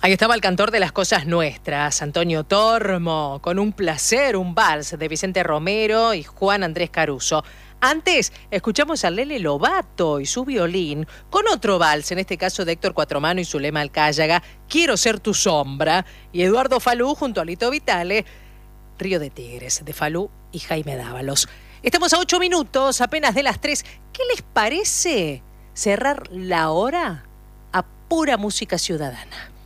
Ahí estaba el cantor de las cosas nuestras, Antonio Tormo, con Un placer, un vals de Vicente Romero y Juan Andrés Caruso. Antes escuchamos a Lele Lovato y su violín con otro vals, en este caso de Héctor Cuatromano y Zulema Alcáyaga, Quiero ser tu sombra, y Eduardo Falú junto a Lito Vitale, Río de Tigres, de Falú y Jaime Dávalos. Estamos a 8 minutos, apenas de las 3. ¿Qué les parece cerrar la hora a pura música ciudadana?